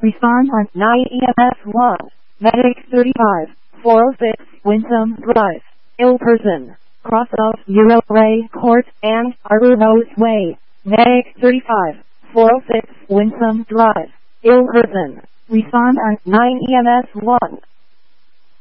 Respond on 9 EMS 1. Medic 35, 406 Winsome Drive. Ill person. Cross of Euro Ray Court and Arbor Rose Way. Medic 35, 406 Winsome Drive. Ill person. Respond on 9 EMS 1.